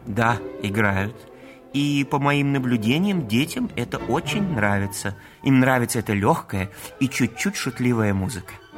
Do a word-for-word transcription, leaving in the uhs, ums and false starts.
Да, играют. И по моим наблюдениям, детям это очень нравится. Им нравится эта легкая и чуть-чуть шутливая музыка.